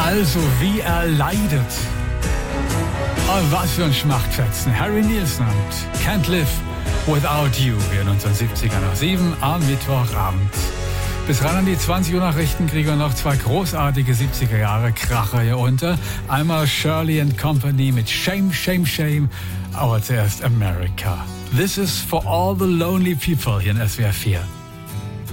Also, wie er leidet. Oh, was für ein Schmachtfetzen. Harry Nilsson und Can't Live Without You hier in unseren 70er nach 7 am Mittwochabend. Bis ran an die 20 Uhr Nachrichten kriegen wir noch zwei großartige 70er Jahre Kracher hier unter. Einmal Shirley and Company mit Shame, Shame, Shame. Aber zuerst America. This is for all the lonely people hier in SWR 4.